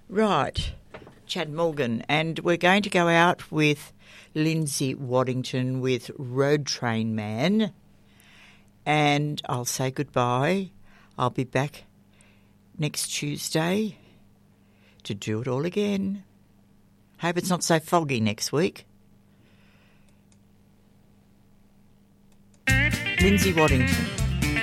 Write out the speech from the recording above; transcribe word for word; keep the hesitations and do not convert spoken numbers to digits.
Right, Chad Morgan, and we're going to go out with Lindsay Waddington with Road Train Man, and I'll say goodbye. I'll be back next Tuesday to do it all again. Hope it's not so foggy next week. Lindsay Waddington.